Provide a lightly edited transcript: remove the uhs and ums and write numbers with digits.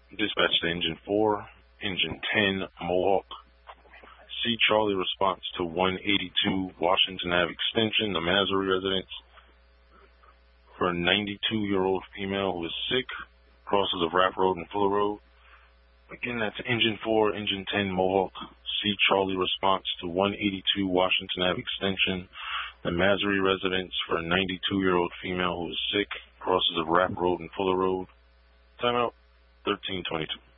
Dispatch to Engine 4, Engine 10, Mohawk. C. Charlie response to 182 Washington Ave Extension, the Massery residence, for a 92-year-old female who is sick, crosses of Rapp Road and Fuller Road. Again, that's Engine 4, Engine 10, Mohawk. C. Charlie response to 182 Washington Ave Extension, the Massery residence, for a 92-year-old female who is sick, crosses of Rapp Road and Fuller Road. Timeout, 13:22.